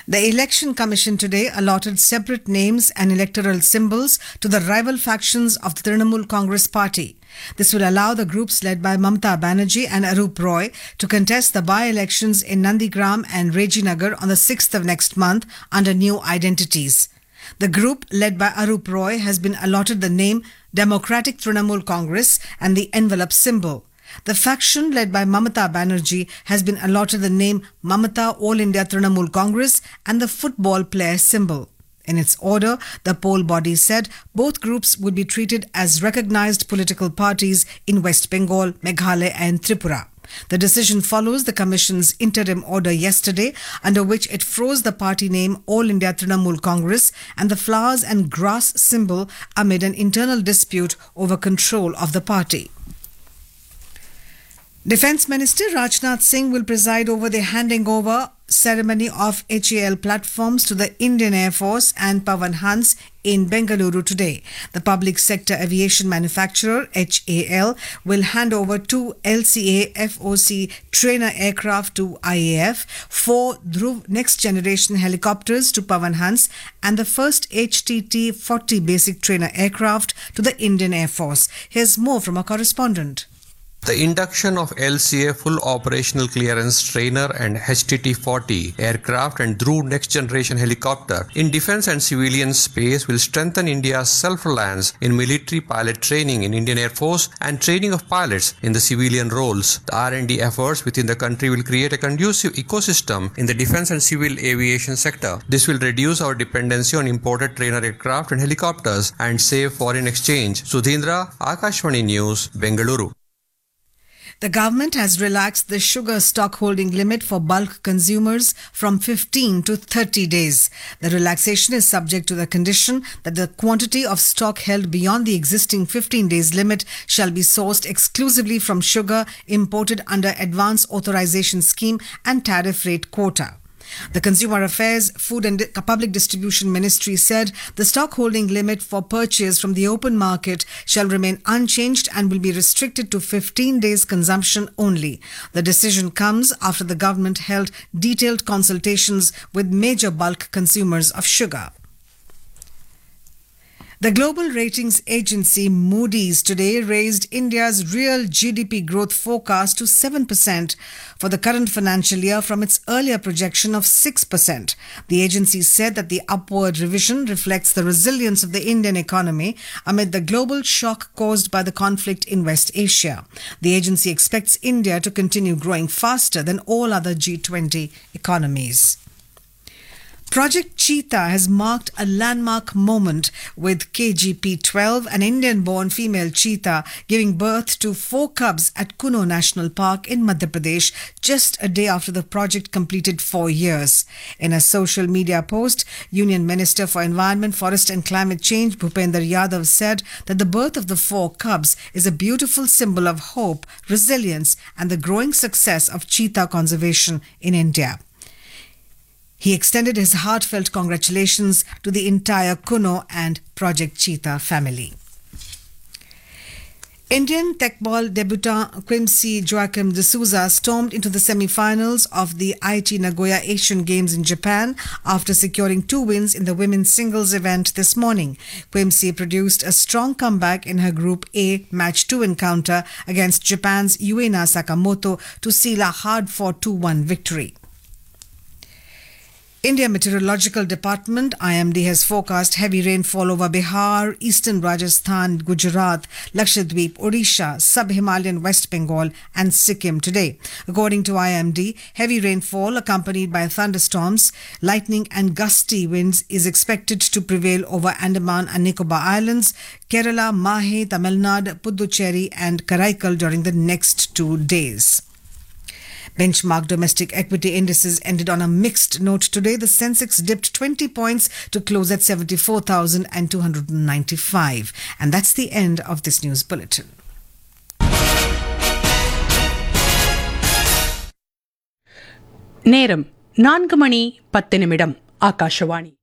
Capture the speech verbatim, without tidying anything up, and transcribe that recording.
The Election Commission today allotted separate names and electoral symbols to the rival factions of the Trinamool Congress Party. This will allow the groups led by Mamata Banerjee and Arup Roy to contest the by-elections in Nandigram and Rejinagar on the sixth of next month under new identities. The group led by Arup Roy has been allotted the name Democratic Trinamool Congress and the envelope symbol. The faction led by Mamata Banerjee has been allotted the name Mamata All India Trinamool Congress and the football player symbol. In its order, the poll body said both groups would be treated as recognized political parties in West Bengal, Meghalaya and Tripura. The decision follows the Commission's interim order yesterday, under which it froze the party name All India Trinamool Congress and the flowers and grass symbol amid an internal dispute over control of the party. Defence Minister Rajnath Singh will preside over the handing over ceremony of H A L platforms to the Indian Air Force and Pavan Hans in Bengaluru today. The public sector aviation manufacturer H A L will hand over two L C A F O C trainer aircraft to I A F, four Dhruv next generation helicopters to Pavan Hans and the first H T T forty basic trainer aircraft to the Indian Air Force. Here's more from our correspondent. The induction of L C A full operational clearance trainer and H T T forty aircraft and Dhruv next generation helicopter in defense and civilian space will strengthen India's self-reliance in military pilot training in Indian Air Force and training of pilots in the civilian roles. The R and D efforts within the country will create a conducive ecosystem in the defense and civil aviation sector. This will reduce our dependency on imported trainer aircraft and helicopters and save foreign exchange. Sudhindra, Akashvani News, Bengaluru. The government has relaxed the sugar stock holding limit for bulk consumers from fifteen to thirty days. The relaxation is subject to the condition that the quantity of stock held beyond the existing fifteen days limit shall be sourced exclusively from sugar imported under Advance Authorization Scheme and tariff rate quota. The Consumer Affairs, Food and Public Distribution Ministry said the stock holding limit for purchase from the open market shall remain unchanged and will be restricted to fifteen days consumption only. The decision comes after the government held detailed consultations with major bulk consumers of sugar. The global ratings agency Moody's today raised India's real G D P growth forecast to seven percent for the current financial year from its earlier projection of six percent. The agency said that the upward revision reflects the resilience of the Indian economy amid the global shock caused by the conflict in West Asia. The agency expects India to continue growing faster than all other G twenty economies. Project Cheetah has marked a landmark moment with K G P twelve, an Indian-born female cheetah, giving birth to four cubs at Kuno National Park in Madhya Pradesh just a day after the project completed four years. In a social media post, Union Minister for Environment, Forest and Climate Change Bhupender Yadav said that the birth of the four cubs is a beautiful symbol of hope, resilience and the growing success of cheetah conservation in India. He extended his heartfelt congratulations to the entire Kuno and Project Cheetah family. Indian techball debutant Quimsi Joachim D'Souza stormed into the semi-finals of the I T Nagoya Asian Games in Japan after securing two wins in the women's singles event this morning. Quimsi produced a strong comeback in her Group A Match two encounter against Japan's Yuena Sakamoto to seal a hard-fought two one victory. India Meteorological Department I M D has forecast heavy rainfall over Bihar, eastern Rajasthan, Gujarat, Lakshadweep, Odisha, sub-Himalayan West Bengal and Sikkim today. According to I M D, heavy rainfall accompanied by thunderstorms, lightning and gusty winds is expected to prevail over Andaman and Nicobar Islands, Kerala, Mahe, Tamil Nadu, Puducherry and Karaikal during the next two days. Benchmark domestic equity indices ended on a mixed note today. The Sensex dipped twenty points to close at seventy-four thousand two hundred ninety-five. And that's the end of this news bulletin. நேரம் நான்கு மணி பத்து நிமிடம். ஆகாஷவாணி.